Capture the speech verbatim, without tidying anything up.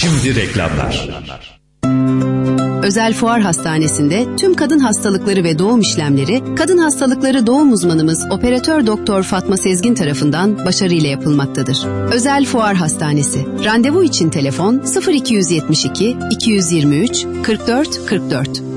Şimdi reklamlar. Özel Fuar Hastanesi'nde tüm kadın hastalıkları ve doğum işlemleri kadın hastalıkları doğum uzmanımız Operatör Doktor Fatma Sezgin tarafından başarıyla yapılmaktadır. Özel Fuar Hastanesi. Randevu için telefon sıfır iki yetmiş iki iki yüz yirmi üç kırk dört kırk dört.